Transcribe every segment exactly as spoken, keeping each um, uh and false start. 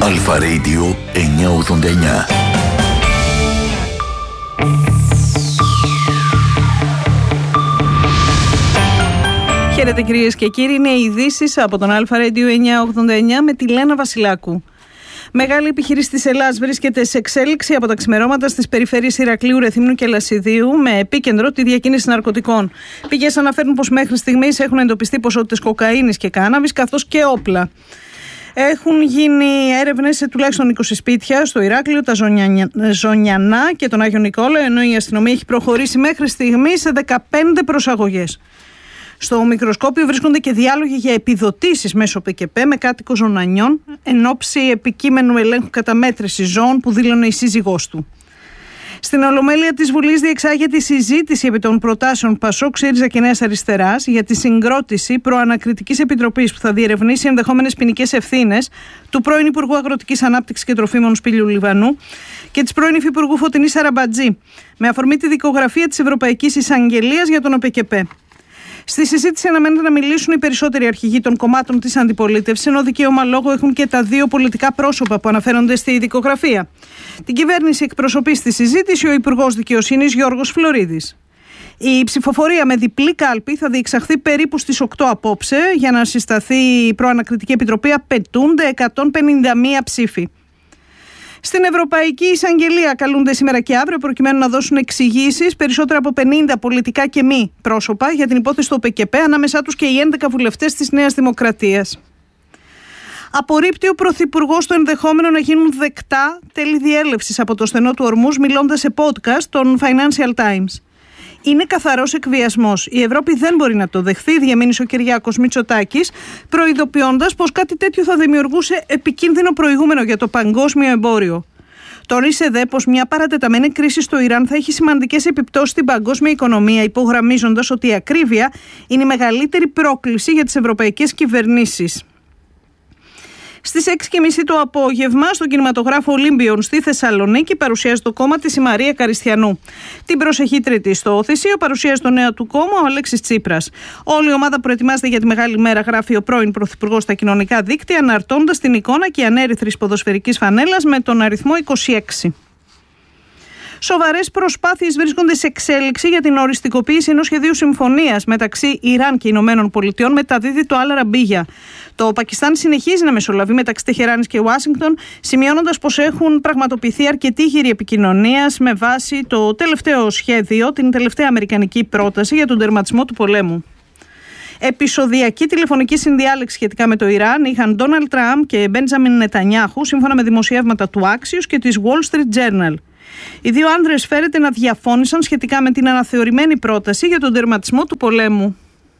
Αλφα Radio εννιακόσια ογδόντα εννιά. Χαίρετε κυρίες και κύριοι, είναι οι ειδήσεις από τον Αλφα Radio εννιακόσια ογδόντα εννιά με τη Λένα Βασιλάκου. Μεγάλη επιχείρηση της Ελλάδας βρίσκεται σε εξέλιξη από τα ξημερώματα στις περιφέρειες Ηρακλείου, Ρεθύμνου και Λασιδίου, με επίκεντρο τη διακίνηση ναρκωτικών. Πηγές αναφέρουν πως μέχρι στιγμής έχουν εντοπιστεί ποσότητες κοκαίνης και κάναβης, καθώς και όπλα. Έχουν γίνει έρευνες σε τουλάχιστον είκοσι σπίτια στο Ηράκλειο, τα Ζωνιανά και τον Άγιο Νικόλαο, ενώ η αστυνομία έχει προχωρήσει μέχρι στιγμή σε δεκαπέντε προσαγωγές. Στο μικροσκόπιο βρίσκονται και διάλογοι για επιδοτήσεις μέσω ΠΚΠ με κάτοικο Ζωνανιών, εν ώψη επικείμενου ελέγχου καταμέτρησης ζώων που δήλωνε η σύζυγός του. Στην Ολομέλεια της Βουλής διεξάγεται η συζήτηση επί των προτάσεων Πασόκ, ΣΥΡΙΖΑ και Νέας Αριστεράς για τη συγκρότηση προανακριτικής επιτροπής που θα διερευνήσει ενδεχόμενες ποινικές ευθύνες του πρώην Υπουργού Αγροτικής Ανάπτυξης και Τροφίμων Σπύλιου Λιβανού και της πρώην Υφυπουργού Φωτεινής Σαραμπατζή, με αφορμή τη δικογραφία της Ευρωπαϊκής Εισαγγελίας για τον ΟΠΚΠ. Στη συζήτηση αναμένεται να μιλήσουν οι περισσότεροι αρχηγοί των κομμάτων της αντιπολίτευσης, ενώ δικαίωμα λόγο έχουν και τα δύο πολιτικά πρόσωπα που αναφέρονται στη δικογραφία. Την κυβέρνηση εκπροσωπεί στη συζήτηση ο Υπουργός Δικαιοσύνης Γιώργος Φλωρίδης. Η ψηφοφορία με διπλή κάλπη θα διεξαχθεί περίπου στις οκτώ απόψε. Για να συσταθεί η προανακριτική επιτροπή απαιτούνται εκατόν πενήντα μία ψήφοι. Στην Ευρωπαϊκή Εισαγγελία καλούνται σήμερα και αύριο προκειμένου να δώσουν εξηγήσεις περισσότερα από πενήντα πολιτικά και μη πρόσωπα για την υπόθεση του ΟΠΚΠ, ανάμεσά τους και οι έντεκα βουλευτές της Νέας Δημοκρατίας. Απορρίπτει ο Πρωθυπουργός το ενδεχόμενο να γίνουν δεκτά τέλη διέλευσης από το στενό του Ορμούζ, μιλώντας σε podcast των Financial Times. Είναι καθαρός εκβιασμός. Η Ευρώπη δεν μπορεί να το δεχθεί, διαμήνυσε ο Κυριάκος Μητσοτάκης, προειδοποιώντας πως κάτι τέτοιο θα δημιουργούσε επικίνδυνο προηγούμενο για το παγκόσμιο εμπόριο. Τόνισε δε πως μια παρατεταμένη κρίση στο Ιράν θα έχει σημαντικές επιπτώσεις στην παγκόσμια οικονομία, υπογραμμίζοντας ότι η ακρίβεια είναι η μεγαλύτερη πρόκληση για τις ευρωπαϊκές κυβερνήσεις. Στις έξι και μισή το απόγευμα, στον κινηματογράφο Ολύμπιον στη Θεσσαλονίκη, παρουσιάζει το κόμμα της η Μαρία Καριστιανού. Την προσεχή Τρίτη στο Θησίο παρουσιάζει το νέο του κόμμα ο Αλέξης Τσίπρας. Όλη η ομάδα προετοιμάζεται για τη μεγάλη μέρα, γράφει ο πρώην Πρωθυπουργός στα κοινωνικά δίκτυα, αναρτώντας την εικόνα και ανέρυθρης ποδοσφαιρικής φανέλας με τον αριθμό είκοσι έξι. Σοβαρές προσπάθειες βρίσκονται σε εξέλιξη για την οριστικοποίηση ενός σχεδίου συμφωνίας μεταξύ Ιράν και Ηνωμένων Πολιτειών, μεταδίδει το Al Arabiya. Το Πακιστάν συνεχίζει να μεσολαβεί μεταξύ Τεχεράνης και Ουάσιγκτον, σημειώνοντας πως έχουν πραγματοποιηθεί αρκετοί γύροι επικοινωνίας με βάση το τελευταίο σχέδιο, την τελευταία αμερικανική πρόταση για τον τερματισμό του πολέμου. Επεισοδιακή τηλεφωνική συνδιάλεξη σχετικά με το Ιράν είχαν Ντόναλντ Τραμπ και Μπέντζαμιν Νετανιάχου, σύμφωνα με δημοσιεύματα του Axios και της Wall Street Journal. Οι δύο άνδρες φέρεται να διαφώνησαν σχετικά με την αναθεωρημένη πρόταση για τον τερματισμό του πολέμου.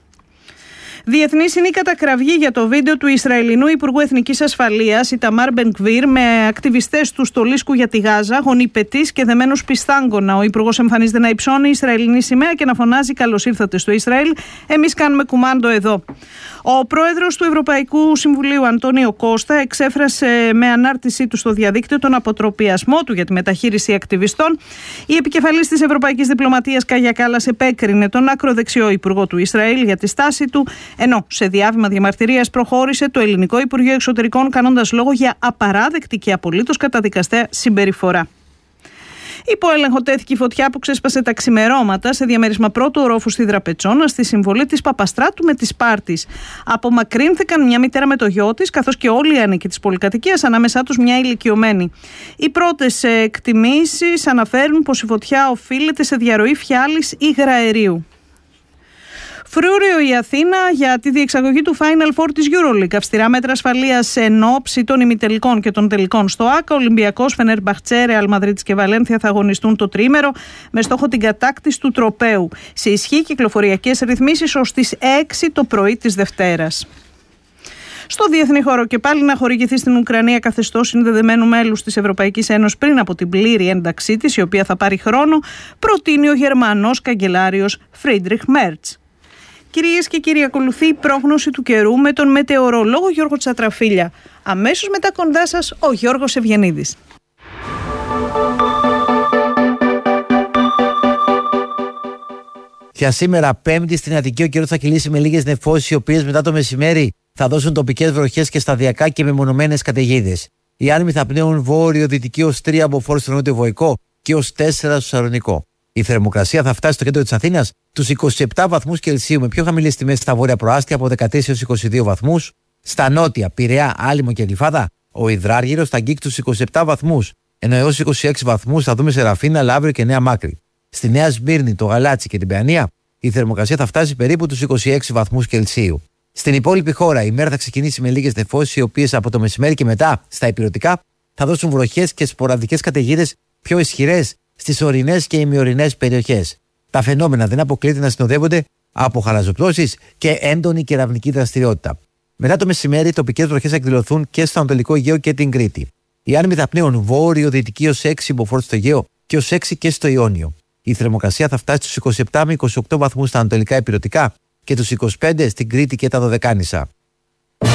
Διεθνής είναι η κατακραυγή για το βίντεο του Ισραηλινού Υπουργού Εθνικής Ασφαλείας, Ιταμάρ Μπενγκβίρ, με ακτιβιστές του στολίσκου για τη Γάζα, γονιπετής και δεμένους πιστάγκωνα. Ο Υπουργός εμφανίζεται να υψώνει Ισραηλινή σημαία και να φωνάζει «Καλώς ήρθατε στο Ισραήλ, εμείς κάνουμε κουμάντο εδώ». Ο πρόεδρος του Ευρωπαϊκού Συμβουλίου, Αντώνιο Κώστα, εξέφρασε με ανάρτησή του στο διαδίκτυο τον αποτροπιασμό του για τη μεταχείριση ακτιβιστών. Η επικεφαλής της Ευρωπαϊκής Διπλωματίας, Κάγια Κάλλας, επέκρινε τον ακροδεξιό Υπουργό του Ισραήλ για τη στάση του, ενώ σε διάβημα διαμαρτυρίας προχώρησε το Ελληνικό Υπουργείο Εξωτερικών, κάνοντας λόγο για απαράδεκτη και απολύτως καταδικαστέα συμπεριφορά. Υπό έλεγχο τέθηκε η φωτιά που ξέσπασε τα ξημερώματα σε διαμέρισμα πρώτου ορόφου στη Δραπετσόνα, στη συμβολή της Παπαστράτου με τη Σπάρτης. Απομακρύνθηκαν μια μητέρα με το γιο της, καθώς και όλοι οι άνοικοι της πολυκατοικίας, ανάμεσά τους μια ηλικιωμένη. Οι πρώτες εκτιμήσεις αναφέρουν πως η φωτιά οφείλεται σε διαρροή φιάλης υγραερίου. Φρούριο η Αθήνα για τη διεξαγωγή του Final Four της EuroLeague. Αυστηρά μέτρα ασφαλείας εν ώψη των ημιτελικών και των τελικών στο ΆΚΑ. Ολυμπιακός, Φενερμπαχτσέ, Ρεάλ Μαδρίτης και Βαλένθια θα αγωνιστούν το τρίμερο με στόχο την κατάκτηση του τροπαίου. Σε ισχύ κυκλοφοριακές ρυθμίσεις ως τις έξι το πρωί της Δευτέρας. Στο διεθνή χώρο και πάλι να χορηγηθεί στην Ουκρανία καθεστώς συνδεδεμένου μέλους της Ευρωπαϊκής Ένωσης πριν από την πλήρη ένταξή της, η οποία θα πάρει χρόνο, προτείνει ο Γερμανός καγκελάριος Φρίντριχ Μέρτς. Κυρίες και κύριοι, ακολουθεί η πρόγνωση του καιρού με τον μετεωρολόγο Γιώργο Τσατραφίλια. Αμέσως μετά κοντά σας ο Γιώργος Ευγενίδης. Για σήμερα, Πέμπτη, στην Αττική ο καιρός θα κυλήσει με λίγες νεφώσεις, οι οποίες μετά το μεσημέρι θα δώσουν τοπικές βροχές και σταδιακά και μεμονωμένες καταιγίδες. Οι άνεμοι θα πνέουν βόρειο-δυτική ως τρία από φόρ στο νότιο-βοϊκό και ως τέσσερα στο Σαλονικό. Η θερμοκρασία θα φτάσει στο κέντρο της Αθήνας τους είκοσι επτά βαθμούς Κελσίου, με πιο χαμηλές τιμές στα βόρεια προάστια από δεκατέσσερα έως είκοσι δύο βαθμούς. Στα νότια, Πειραιά, Άλυμο και Γλυφάδα, ο υδράργυρος θα αγγίξει τους είκοσι επτά βαθμούς, ενώ έως είκοσι έξι βαθμούς θα δούμε σε Ραφίνα, Λαύριο και Νέα Μάκρη. Στη Νέα Σμύρνη, το Γαλάτσι και την Παιανία, η θερμοκρασία θα φτάσει περίπου τους είκοσι έξι βαθμούς Κελσίου. Στην υπόλοιπη χώρα, η μέρα θα ξεκινήσει με λίγες νεφώσεις, οι οποίες από το μεσημέρι και μετά στα ηπειρωτικά θα δώσουν βροχές και σποραδικές καταιγίδες πιο ισχυρές στις ορεινές και ημιορεινές περιοχές. Τα φαινόμενα δεν αποκλείεται να συνοδεύονται από χαλαζοπτώσεις και έντονη κεραυνική δραστηριότητα. Μετά το μεσημέρι, τοπικές βροχές θα εκδηλωθούν και στο Ανατολικό Αιγαίο και την Κρήτη. Οι άνεμοι θα πνέουν βόρειο-δυτική ως έξι μποφόρ στο Αιγαίο και ως έξι και στο Ιόνιο. Η θερμοκρασία θα φτάσει στους είκοσι επτά με είκοσι οκτώ βαθμούς στα ανατολικά ηπειρωτικά και τους είκοσι πέντε στην Κρήτη και τα Δωδεκάνησα.